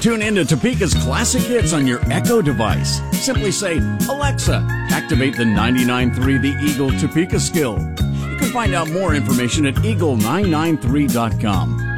Tune in to Topeka's classic hits on your Echo device. Simply say, Alexa, activate the 99.3 The Eagle Topeka skill. You can find out more information at eagle993.com.